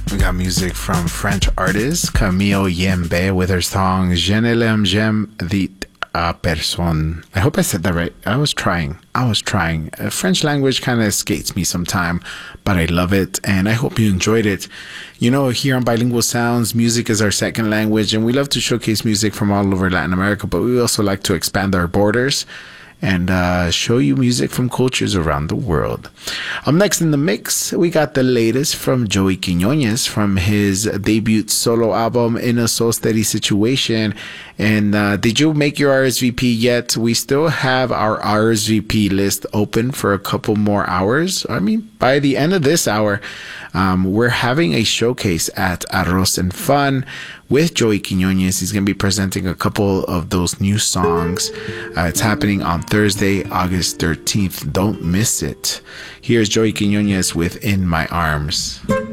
We got music from French artist Camille Yembe with her song Je ne l'aime jamais dit à personne. I hope I said that right. I was trying. French language kind of escapes me sometime, but I love it and I hope you enjoyed it. You know, here on Bilingual Sounds, music is our second language and we love to showcase music from all over Latin America, but we also like to expand our borders and show you music from cultures around the world. Up next in the mix, we got the latest from Joey Quiñones from his debut solo album, In a Soul Steady Situation. And did you make your RSVP yet? We still have our RSVP list open for a couple more hours. I mean, by the end of this hour, we're having a showcase at Arroz and Fun with Joey Quiñones. He's going to be presenting a couple of those new songs. It's happening on Thursday, August 13th. Don't miss it. Here's Joey Quiñones with In My Arms.